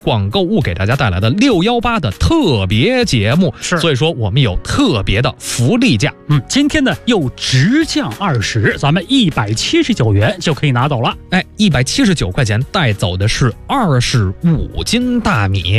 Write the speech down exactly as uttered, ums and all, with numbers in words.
广购物给大家带来的六一八的特别节目， 是， 所以说我们有特别的福利价。 嗯，今天呢又直降二十，咱们一百七十九元就可以拿走了。 哎，一百七十九块钱带走的是二十五斤大米。